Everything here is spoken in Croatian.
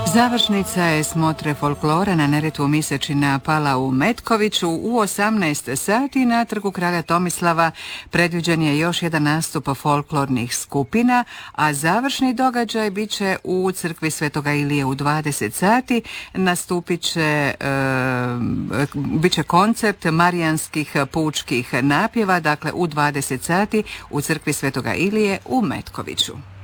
Završnica je smotre folklora na Neretvu Misečina pala u Metkoviću u 18 sati. Na Trgu kralja Tomislava predviđen je još jedan nastup folklornih skupina, a završni događaj bit će u crkvi Svetoga Ilije u 20 sati. Bit će koncert marijanskih pučkih napjeva, dakle u 20 sati u crkvi Svetoga Ilije u Metkoviću.